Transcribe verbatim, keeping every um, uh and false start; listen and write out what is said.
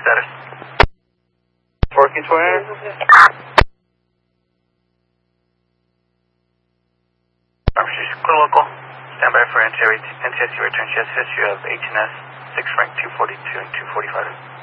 status? Working twenty. Clear local. Stand by for N T S C return. She has history of eighteen S, six rank two forty-two and two forty-five.